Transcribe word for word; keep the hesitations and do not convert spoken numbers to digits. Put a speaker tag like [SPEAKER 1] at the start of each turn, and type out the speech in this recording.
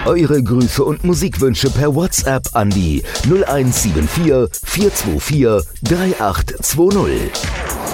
[SPEAKER 1] Eure Grüße und Musikwünsche per WhatsApp an die null eins sieben vier, vier zwei vier, drei acht zwei null.